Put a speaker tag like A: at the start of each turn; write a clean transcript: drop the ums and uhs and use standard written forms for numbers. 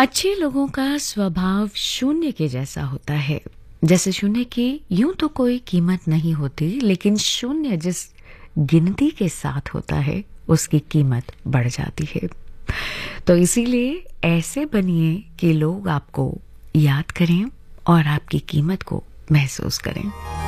A: अच्छे लोगों का स्वभाव शून्य के जैसा होता है। जैसे शून्य की यूं तो कोई कीमत नहीं होती, लेकिन शून्य जिस गिनती के साथ होता है उसकी कीमत बढ़ जाती है। तो इसीलिए ऐसे बनिए कि लोग आपको याद करें और आपकी कीमत को महसूस करें।